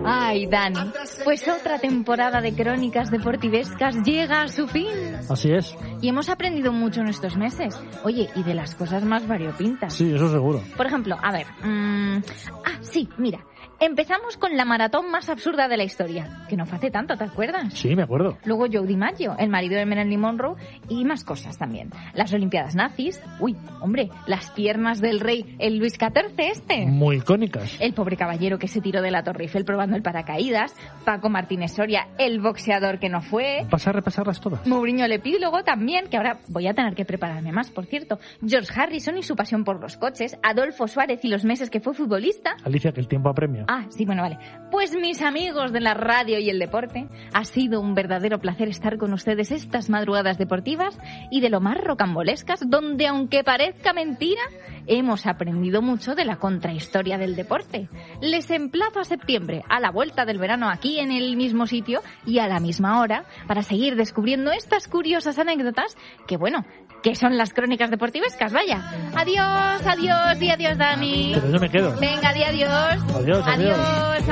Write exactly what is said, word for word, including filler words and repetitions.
Ay, Dani, pues otra temporada de Crónicas Deportivescas llega a su fin. Así es. Y hemos aprendido mucho en estos meses. Oye, y de las cosas más variopintas. Sí, eso seguro. Por ejemplo, a ver... Mmm... Ah, sí, mira... Empezamos con la maratón más absurda de la historia, que no fue hace tanto, ¿te acuerdas? Sí, me acuerdo. Luego Joe DiMaggio, el marido de Marilyn Monroe, y más cosas también. Las Olimpiadas nazis, uy, hombre, las piernas del rey, el Luis catorce este. Muy icónicas. El pobre caballero que se tiró de la Torre Eiffel probando el paracaídas, Paco Martínez Soria, el boxeador que no fue. ¿Vas a repasarlas todas? Mourinho el epílogo también, que ahora voy a tener que prepararme más, por cierto. George Harrison y su pasión por los coches, Adolfo Suárez y los meses que fue futbolista. Alicia, que el tiempo apremia. Ah, sí, bueno, vale. Pues mis amigos de la radio y el deporte, ha sido un verdadero placer estar con ustedes estas madrugadas deportivas y de lo más rocambolescas, donde aunque parezca mentira, hemos aprendido mucho de la contrahistoria del deporte. Les emplazo a septiembre, a la vuelta del verano, aquí en el mismo sitio y a la misma hora, para seguir descubriendo estas curiosas anécdotas que, bueno, que son las Crónicas Deportivescas, vaya. Adiós, adiós y adiós, Dani. Pero yo me quedo. Venga, di adiós. Adiós, adiós. Adiós.